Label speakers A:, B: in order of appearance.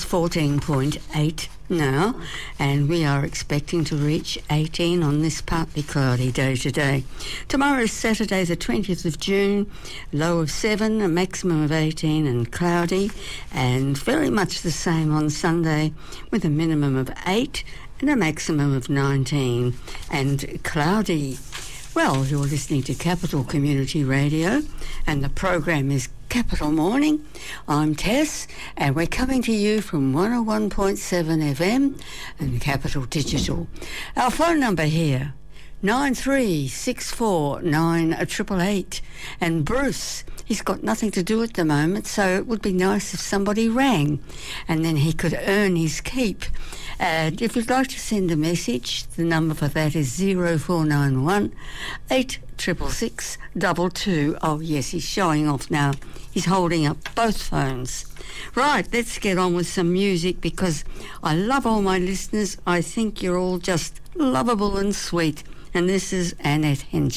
A: 14.8 now, and we are expecting to reach 18 on this partly cloudy day today. Tomorrow is Saturday the 20th of June, low of 7, a maximum of 18 and cloudy, and very much the same on Sunday with a minimum of 8 and a maximum of 19 and cloudy. Well, you're listening to Capital Community Radio, and the program is Capital Morning. I'm Tess, and we're coming to you from 101.7 FM and Capital Digital. Our phone number here, 93649888. And Bruce, he's got nothing to do at the moment, so it would be nice if somebody rang, and then he could earn his keep. And if you'd like to send a message, the number for that is 0491 866 22. Oh, yes, he's showing off now. He's holding up both phones. Right, let's get on with some music, because I love all my listeners. I think you're all just lovable and sweet. And this is Annette Hench.